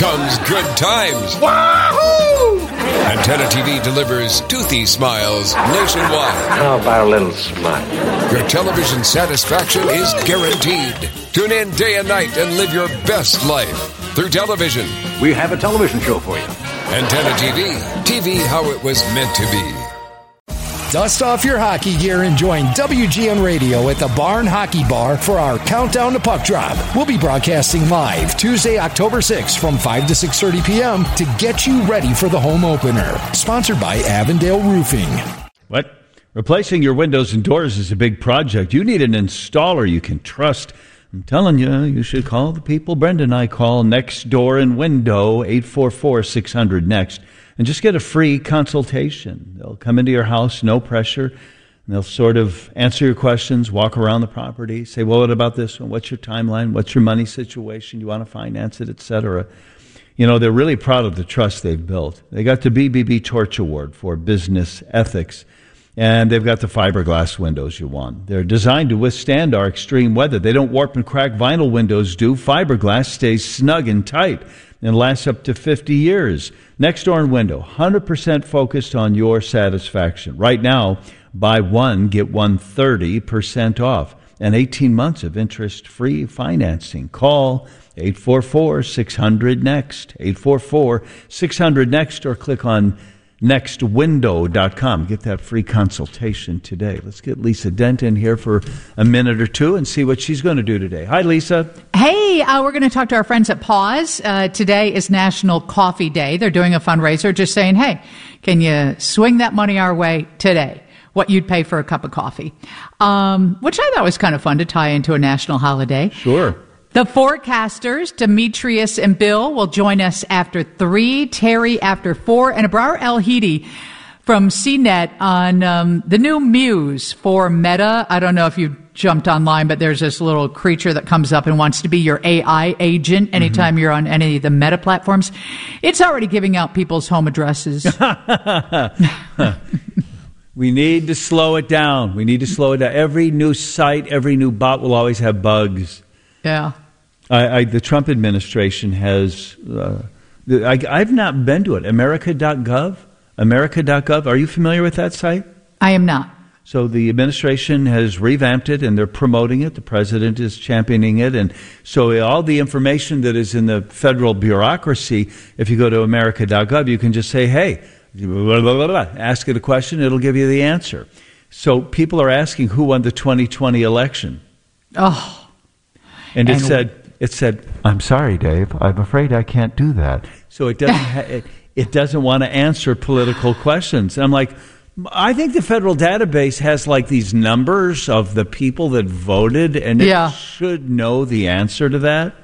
comes good times. Wahoo! Antenna TV delivers toothy smiles nationwide. How about a little smile? Your television satisfaction is guaranteed. Tune in day and night and live your best life through television. We have a television show for you. Antenna TV. TV how it was meant to be. Dust off your hockey gear and join WGN Radio at the Barn Hockey Bar for our Countdown to Puck Drop. We'll be broadcasting live Tuesday, October 6th from 5 to 6:30 p.m. to get you ready for the home opener. Sponsored by Avondale Roofing. What? Replacing your windows and doors is a big project. You need an installer you can trust. I'm telling you, you should call the people Brenda and I call Next Door and Window, 844-600-NEXT. And just get a free consultation. They'll come into your house, no pressure. And they'll sort of answer your questions, walk around the property, say, well, what about this one? What's your timeline? What's your money situation? You want to finance it, etc. You know, they're really proud of the trust they've built. They got the BBB Torch Award for business ethics. And they've got the fiberglass windows you want. They're designed to withstand our extreme weather. They don't warp and crack vinyl windows do. Fiberglass stays snug and tight and lasts up to 50 years. Next Door and Window, 100% focused on your satisfaction. Right now, buy one, get one 30% off. And 18 months of interest-free financing. Call 844-600-NEXT, 844-600-NEXT, or click on nextwindow.com. Get that free consultation today. Let's get Lisa Dent in here for a minute or two and see what she's going to do today. Hi, Lisa. Hey, we're going to talk to our friends at Pause. Today is National Coffee Day. They're doing a fundraiser just saying, hey, can you swing that money our way today? What you'd pay for a cup of coffee, which I thought was kind of fun to tie into a national holiday. Sure. The forecasters, Demetrius and Bill, will join us after 3, Terry after 4, and Abrar El-Hidi from CNET on the new Muse for Meta. I don't know if you jumped online, but there's this little creature that comes up and wants to be your AI agent anytime you're on any of the Meta platforms. It's already giving out people's home addresses. We need to slow it down. Every new site, every new bot will always have bugs. Yeah. The Trump administration has, I've not been to it, America.gov. Are you familiar with that site? I am not. So the administration has revamped it, and they're promoting it. The president is championing it. And so all the information that is in the federal bureaucracy, if you go to America.gov, you can just say, hey, blah, blah, blah, blah. Ask it a question, it'll give you the answer. So people are asking who won the 2020 election. Oh. And it said, I'm sorry, Dave, I'm afraid I can't do that. So it doesn't it doesn't want to answer political questions. And I'm like, I think the federal database has like these numbers of the people that voted, and it should know the answer to that.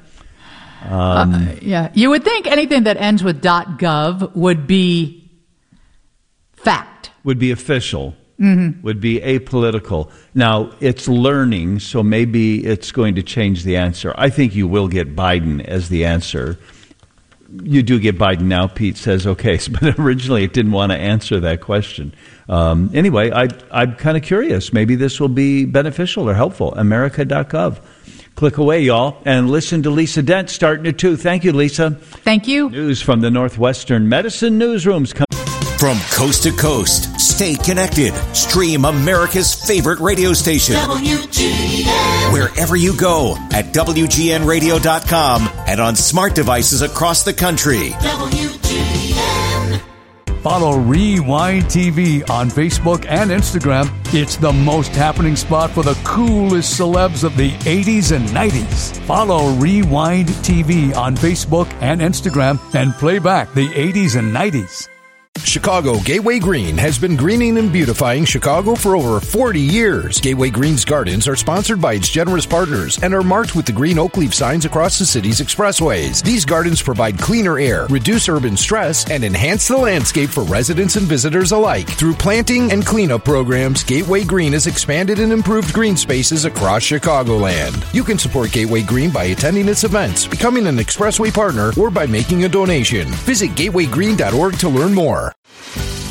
You would think anything that ends with .gov would be fact. Would be official. Mm-hmm. Would be apolitical. Now, it's learning, so maybe it's going to change the answer. I think you will get Biden as the answer. You do get Biden now, Pete says, okay, but originally it didn't want to answer that question. Anyway, I'm kind of curious. Maybe this will be beneficial or helpful. America.gov. Click away, y'all, and listen to Lisa Dent starting at 2. Thank you, Lisa. Thank you. News from the Northwestern Medicine Newsrooms. From coast to coast, stay connected. Stream America's favorite radio station. WGN. Wherever you go at WGNradio.com and on smart devices across the country. WGN. Follow Rewind TV on Facebook and Instagram. It's the most happening spot for the coolest celebs of the 80s and 90s. Follow Rewind TV on Facebook and Instagram and play back the 80s and 90s. Chicago Gateway Green has been greening and beautifying Chicago for over 40 years. Gateway Green's gardens are sponsored by its generous partners and are marked with the green oak leaf signs across the city's expressways. These gardens provide cleaner air, reduce urban stress, and enhance the landscape for residents and visitors alike. Through planting and cleanup programs, Gateway Green has expanded and improved green spaces across Chicagoland. You can support Gateway Green by attending its events, becoming an expressway partner, or by making a donation. Visit gatewaygreen.org to learn more.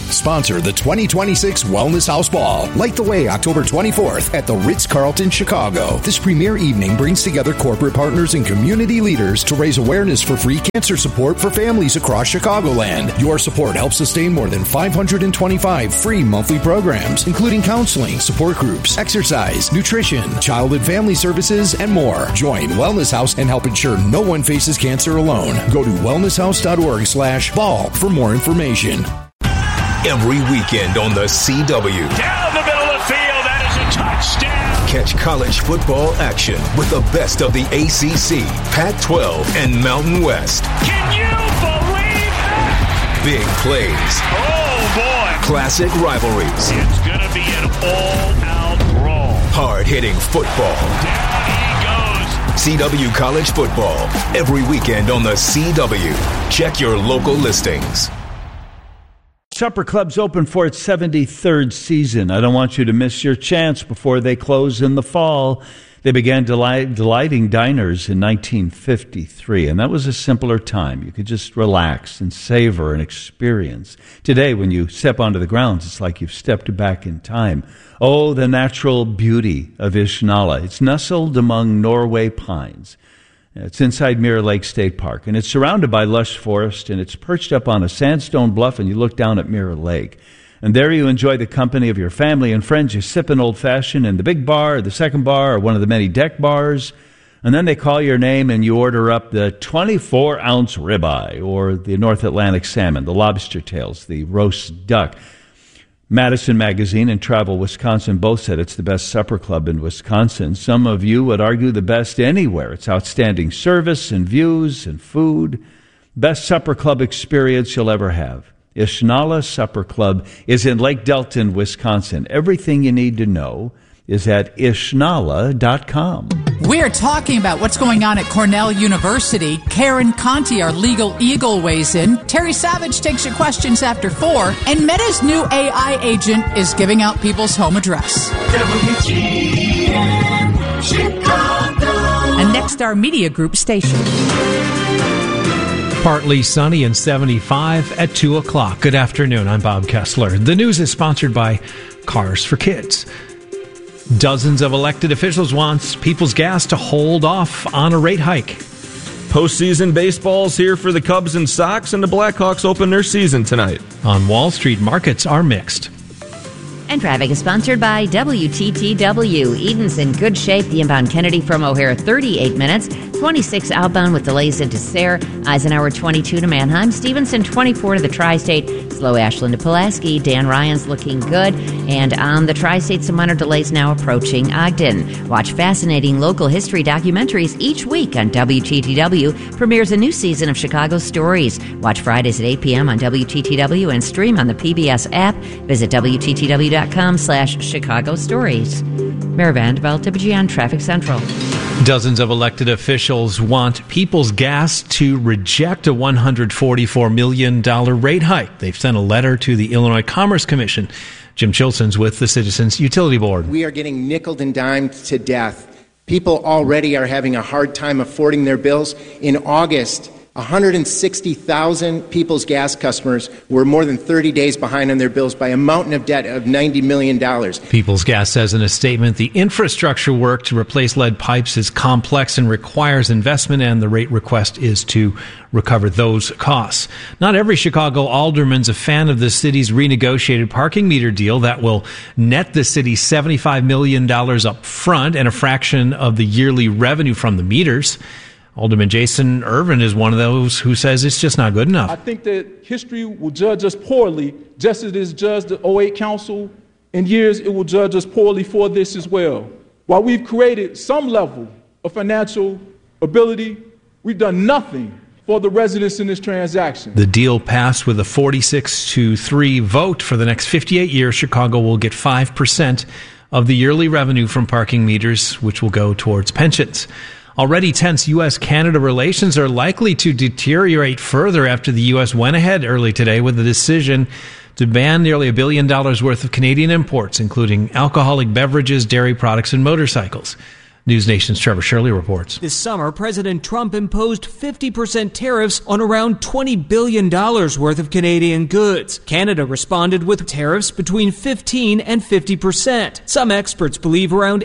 sponsor the 2026 Wellness House Ball. Light the way October 24th at the Ritz-Carlton, Chicago. This premier evening brings together corporate partners and community leaders to raise awareness for free cancer support for families across Chicagoland. Your support helps sustain more than 525 free monthly programs, including counseling, support groups, exercise, nutrition, child and family services, and more. Join Wellness House and help ensure no one faces cancer alone. Go to wellnesshouse.org/ball for more information. Every weekend on the CW. Down the middle of the field, that is a touchdown. Catch college football action with the best of the ACC, Pac-12, and Mountain West. Can you believe that? Big plays. Oh, boy. Classic rivalries. It's going to be an all-out brawl. Hard-hitting football. Down he goes. CW College Football. Every weekend on the CW. Check your local listings. Supper Club's open for its 73rd season. I don't want you to miss your chance before they close in the fall. They began delighting diners in 1953, and that was a simpler time. You could just relax and savor an experience. Today, when you step onto the grounds, it's like you've stepped back in time. Oh, the natural beauty of Ishnala. It's nestled among Norway pines. It's inside Mirror Lake State Park, and it's surrounded by lush forest, and it's perched up on a sandstone bluff, and you look down at Mirror Lake. And there you enjoy the company of your family and friends. You sip an old-fashioned in the big bar, or the second bar, or one of the many deck bars, and then they call your name, and you order up the 24-ounce ribeye, or the North Atlantic salmon, the lobster tails, the roast duck. Madison Magazine and Travel Wisconsin both said it's the best supper club in Wisconsin. Some of you would argue the best anywhere. It's outstanding service and views and food. Best supper club experience you'll ever have. Ishnala Supper Club is in Lake Delton, Wisconsin. Everything you need to know is at Ishnala.com. We're talking about what's going on at Cornell University. Karen Conti, our legal eagle, weighs in. Terry Savage takes your questions after 4. And Meta's new AI agent is giving out people's home address. WGN Chicago. And next, our Media Group station. Partly sunny and 75 at 2 o'clock. Good afternoon. I'm Bob Kessler. The news is sponsored by Cars for Kids. Dozens of elected officials want People's Gas to hold off on a rate hike. Postseason baseball's here for the Cubs and Sox, and the Blackhawks open their season tonight. On Wall Street, markets are mixed. And traffic is sponsored by WTTW. Eden's in good shape. The inbound Kennedy from O'Hare, 38 minutes. 26 outbound with delays into Sayre. Eisenhower, 22 to Manheim. Stevenson, 24 to the Tri-State. Slow Ashland to Pulaski. Dan Ryan's looking good. And on the Tri-State, some minor delays now approaching Ogden. Watch fascinating local history documentaries each week on WTTW. Premieres a new season of Chicago Stories. Watch Fridays at 8 p.m. on WTTW and stream on the PBS app. Visit WTTW.com/Chicago Stories. Mayor Vanderbilt, WGN Traffic Central. Dozens of elected officials want People's Gas to reject a $144 million rate hike. They've sent a letter to the Illinois Commerce Commission. Jim Chilson's with the Citizens Utility Board. We are getting nickeled and dimed to death. People already are having a hard time affording their bills. In August, 160,000 People's Gas customers were more than 30 days behind on their bills by a mountain of debt of $90 million. People's Gas says in a statement, the infrastructure work to replace lead pipes is complex and requires investment, and the rate request is to recover those costs. Not every Chicago alderman's a fan of the city's renegotiated parking meter deal that will net the city $75 million up front and a fraction of the yearly revenue from the meters. Alderman Jason Irvin is one of those who says it's just not good enough. I think that history will judge us poorly, just as it has judged the 08 Council. In years, it will judge us poorly for this as well. While we've created some level of financial ability, we've done nothing for the residents in this transaction. The deal passed with a 46-3 vote. For the next 58 years, Chicago will get 5% of the yearly revenue from parking meters, which will go towards pensions. Already tense U.S.-Canada relations are likely to deteriorate further after the U.S. went ahead early today with a decision to ban nearly $1 billion worth of Canadian imports, including alcoholic beverages, dairy products, and motorcycles. News Nation's Trevor Shirley reports. This summer, President Trump imposed 50% tariffs on around $20 billion worth of Canadian goods. Canada responded with tariffs between 15 and 50%. Some experts believe around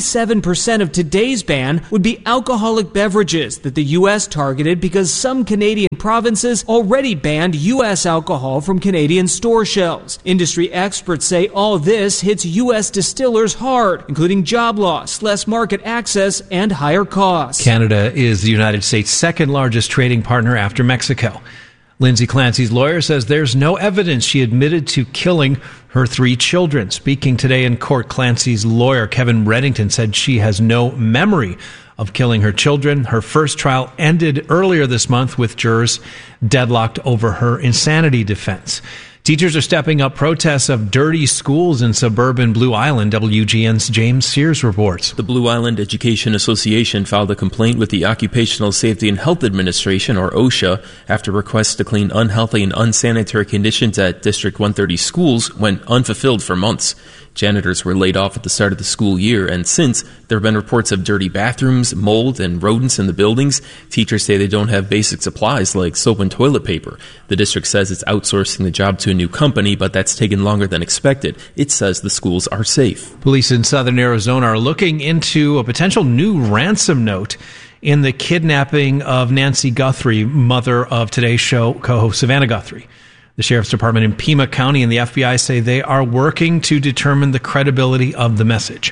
87% of today's ban would be alcoholic beverages that the U.S. targeted because some Canadian provinces already banned U.S. alcohol from Canadian store shelves. Industry experts say all this hits U.S. distillers hard, including job loss, less market access, and higher costs. Canada is the United States' second largest trading partner after Mexico. Lindsay Clancy's lawyer says there's no evidence she admitted to killing her 3 children. Speaking today in court, Clancy's lawyer, Kevin Reddington, said she has no memory of killing her children. Her first trial ended earlier this month with jurors deadlocked over her insanity defense. Teachers are stepping up protests of dirty schools in suburban Blue Island. WGN's James Sears reports. The Blue Island Education Association filed a complaint with the Occupational Safety and Health Administration, or OSHA, after requests to clean unhealthy and unsanitary conditions at District 130 schools went unfulfilled for months. Janitors were laid off at the start of the school year, and since, there have been reports of dirty bathrooms, mold, and rodents in the buildings. Teachers say they don't have basic supplies like soap and toilet paper. The district says it's outsourcing the job to a new company, but that's taken longer than expected. It says the schools are safe. Police in southern Arizona are looking into a potential new ransom note in the kidnapping of Nancy Guthrie, mother of Today's Show co-host Savannah Guthrie. The Sheriff's Department in Pima County and the FBI say they are working to determine the credibility of the message.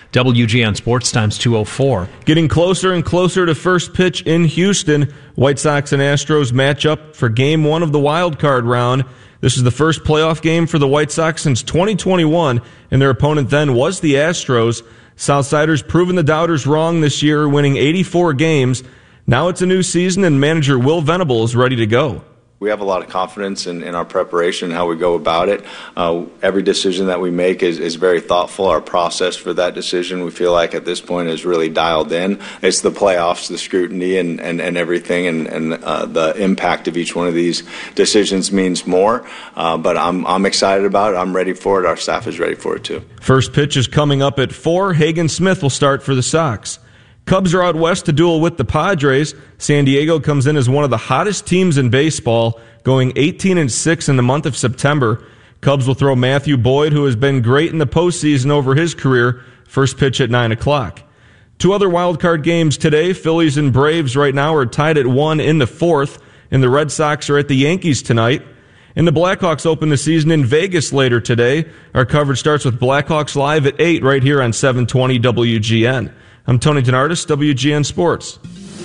WGN Sports Times 2:04. Getting closer and closer to first pitch in Houston. White Sox and Astros match up for Game 1 of the wild card round. This is the first playoff game for the White Sox since 2021, and their opponent then was the Astros. Southsiders proving the doubters wrong this year, winning 84 games. Now it's a new season, and manager Will Venable is ready to go. We have a lot of confidence in our preparation and how we go about it. Every decision that we make is very thoughtful. Our process for that decision, we feel like at this point, is really dialed in. It's the playoffs, the scrutiny, and everything, and the impact of each one of these decisions means more. But I'm excited about it. I'm ready for it. Our staff is ready for it, too. First pitch is coming up at 4. Hagen Smith will start for the Sox. Cubs are out west to duel with the Padres. San Diego comes in as one of the hottest teams in baseball, going 18-6 in the month of September. Cubs will throw Matthew Boyd, who has been great in the postseason over his career. First pitch at 9 o'clock. 2 other wildcard games today. Phillies and Braves right now are tied at 1 in the 4th, and the Red Sox are at the Yankees tonight. And the Blackhawks open the season in Vegas later today. Our coverage starts with Blackhawks Live at 8 right here on 720 WGN. I'm Tony Donardis, WGN Sports.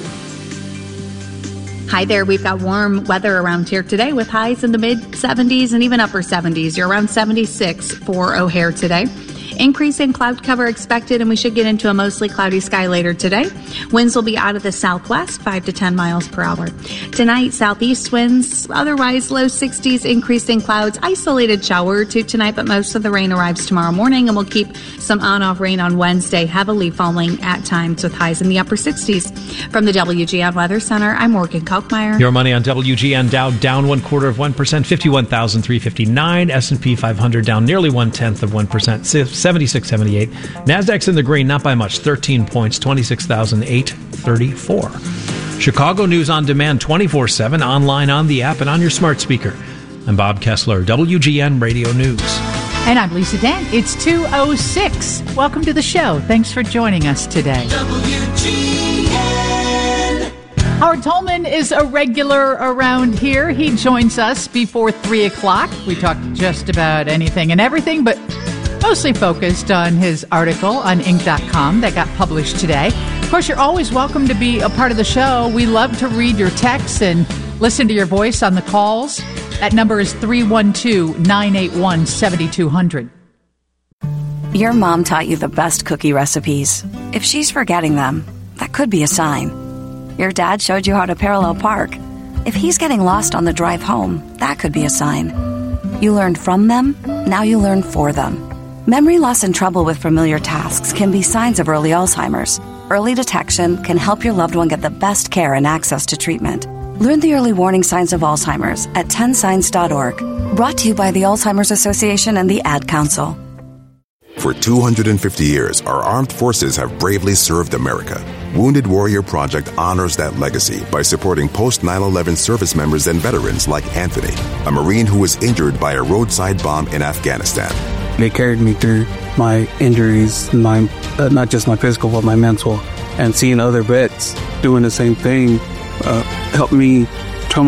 Hi there. We've got warm weather around here today with highs in the mid-70s and even upper 70s. You're around 76 for O'Hare today. Increase in cloud cover expected, and we should get into a mostly cloudy sky later today. Winds will be out of the southwest, 5 to 10 miles per hour. Tonight, southeast winds, otherwise low 60s, increase in clouds. Isolated shower or two tonight, but most of the rain arrives tomorrow morning, and we'll keep some on-off rain on Wednesday, heavily falling at times with highs in the upper 60s. From the WGN Weather Center, I'm Morgan Kalkmeyer. Your money on WGN: Dow down 0.25%, 51,359. S&P 500 down nearly 0.1%, 76.78. Nasdaq's in the green, not by much, 13 points, 26,834. Chicago News on demand 24/7, online, on the app, and on your smart speaker. I'm Bob Kessler, WGN Radio News. And I'm Lisa Dent. It's 2:06. Welcome to the show. Thanks for joining us today. WGN. Howard Tolman is a regular around here. He joins us before 3 o'clock. We talk just about anything and everything, but mostly focused on his article on Inc.com that got published today. Of course, you're always welcome to be a part of the show. We love to read your texts and listen to your voice on the calls. That number is 312-981-7200. Your mom taught you the best cookie recipes. If she's forgetting them, that could be a sign. Your dad showed you how to parallel park. If he's getting lost on the drive home, that could be a sign. You learned from them, now you learn for them. Memory loss and trouble with familiar tasks can be signs of early Alzheimer's. Early detection can help your loved one get the best care and access to treatment. Learn the early warning signs of Alzheimer's at 10signs.org. Brought to you by the Alzheimer's Association and the Ad Council. For 250 years, our armed forces have bravely served America. Wounded Warrior Project honors that legacy by supporting post-9/11 service members and veterans like Anthony, a Marine who was injured by a roadside bomb in Afghanistan. They carried me through my injuries, not just my physical, but my mental. And seeing other vets doing the same thing helped me